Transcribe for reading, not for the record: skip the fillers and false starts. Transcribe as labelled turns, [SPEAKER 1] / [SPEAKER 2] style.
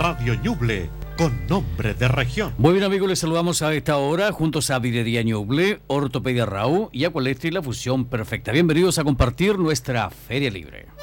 [SPEAKER 1] Radio Ñuble, con nombre de región.
[SPEAKER 2] Muy bien, amigos, les saludamos a esta hora juntos a Vidrería Ñuble, Ortopedia Raúl y Aqualestri, la fusión perfecta. Bienvenidos a compartir nuestra Feria Libre.